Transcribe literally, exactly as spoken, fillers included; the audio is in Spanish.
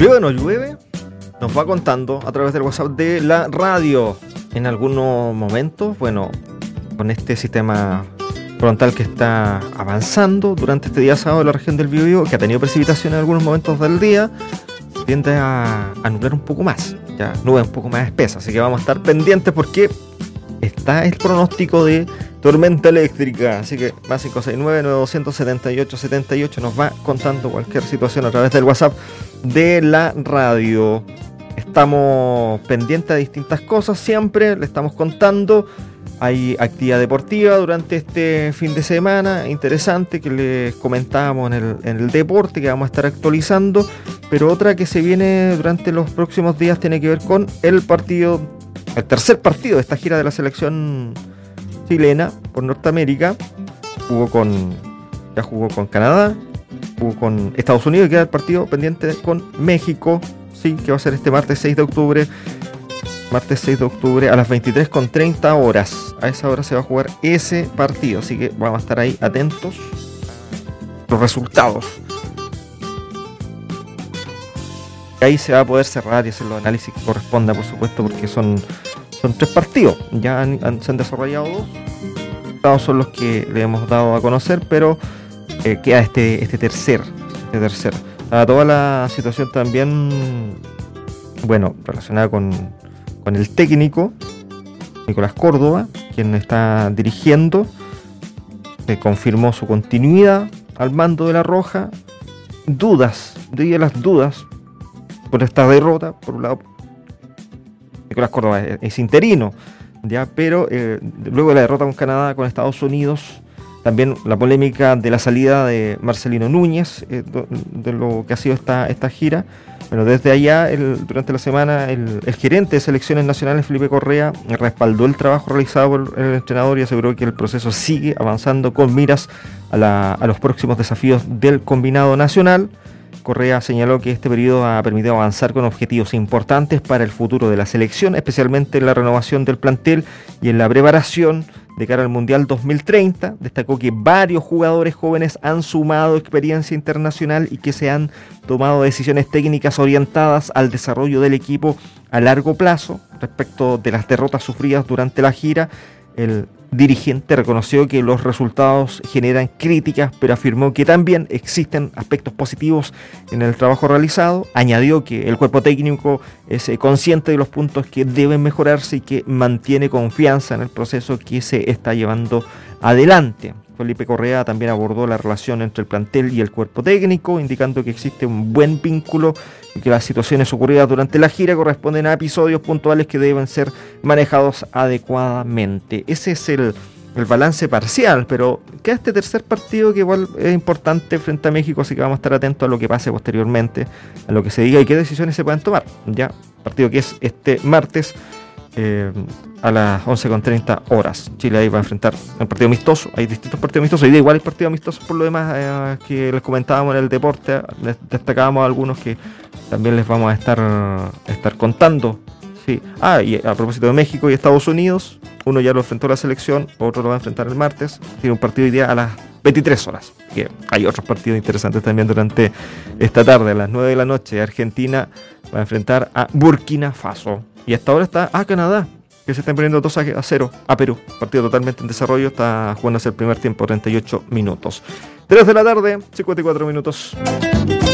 ¿Llueve o no llueve? Nos va contando a través del WhatsApp de la radio. En algunos momentos, bueno, con este sistema frontal que está avanzando durante este día sábado en la región del Biobío, que ha tenido precipitación en algunos momentos del día, tiende a, a nublar un poco más, ya nubes un poco más espesas, así que vamos a estar pendientes porque está el pronóstico de tormenta eléctrica, así que más cinco seis nueve, nueve dos siete ocho, siete ocho nos va contando cualquier situación a través del WhatsApp de la radio. Estamos pendientes de distintas cosas, siempre le estamos contando. Hay actividad deportiva durante este fin de semana interesante que les comentábamos en el, en el deporte, que vamos a estar actualizando, pero otra que se viene durante los próximos días tiene que ver con el partido, el tercer partido de esta gira de la selección chilena por Norteamérica. Jugó con, ya jugó con Canadá, jugó con Estados Unidos y queda el partido pendiente con México, sí, que va a ser este martes seis de octubre. Martes seis de octubre a las veintitrés con treinta horas. A esa hora se va a jugar ese partido. Así que vamos a estar ahí atentos. Los resultados. Ahí se va a poder cerrar y hacer los análisis que corresponda, por supuesto, porque son, son tres partidos. Ya han, han, se han desarrollado dos. Los resultados son los que le hemos dado a conocer, pero eh, queda este, este tercer. Este tercer. A toda la situación también, bueno, relacionada con... con el técnico Nicolás Córdoba, quien está dirigiendo, que confirmó su continuidad al mando de La Roja. Dudas, de las dudas por esta derrota. Por un lado, Nicolás Córdoba es, es interino, ya, pero eh, luego de la derrota con Canadá, con Estados Unidos, también la polémica de la salida de Marcelino Núñez, eh, de lo que ha sido esta, esta gira. Bueno, desde allá, el, durante la semana, el, el gerente de selecciones nacionales, Felipe Correa, respaldó el trabajo realizado por el entrenador y aseguró que el proceso sigue avanzando con miras a, la, a los próximos desafíos del combinado nacional. Correa señaló que este periodo ha permitido avanzar con objetivos importantes para el futuro de la selección, especialmente en la renovación del plantel y en la preparación de cara al Mundial dos mil treinta. Destacó que varios jugadores jóvenes han sumado experiencia internacional y que se han tomado decisiones técnicas orientadas al desarrollo del equipo a largo plazo. Respecto de las derrotas sufridas durante la gira, el dirigente reconoció que los resultados generan críticas, pero afirmó que también existen aspectos positivos en el trabajo realizado. Añadió que el cuerpo técnico es consciente de los puntos que deben mejorarse y que mantiene confianza en el proceso que se está llevando adelante. Felipe Correa también abordó la relación entre el plantel y el cuerpo técnico, indicando que existe un buen vínculo y que las situaciones ocurridas durante la gira corresponden a episodios puntuales que deben ser manejados adecuadamente. Ese es el, el balance parcial, pero queda este tercer partido que igual es importante frente a México, así que vamos a estar atentos a lo que pase posteriormente, a lo que se diga y qué decisiones se puedan tomar. Ya, partido que es este martes Eh, a las once con treinta horas. Chile ahí va a enfrentar un partido amistoso. Hay distintos partidos amistosos. Hoy día igual hay partidos amistosos por lo demás eh, que les comentábamos en el deporte. Les destacábamos algunos que también les vamos a estar, estar contando. Sí. Ah, y a propósito de México y Estados Unidos, uno ya lo enfrentó la selección, otro lo va a enfrentar el martes. Tiene un partido hoy día a las veintitrés horas. Que hay otros partidos interesantes también durante esta tarde. A las nueve de la noche, Argentina va a enfrentar a Burkina Faso. Y hasta ahora está a Canadá, que se están poniendo dos a cero a Perú. Partido totalmente en desarrollo, está jugándose el primer tiempo, treinta y ocho minutos. tres de la tarde, cincuenta y cuatro minutos.